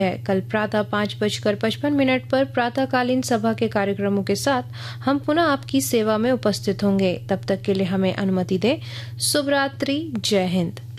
कल प्रातः 5:55 पर प्रातःकालीन सभा के कार्यक्रमों के साथ हम पुनः आपकी सेवा में उपस्थित होंगे। तब तक के लिए हमें अनुमति दें। शुभ रात्रि। जय हिंद।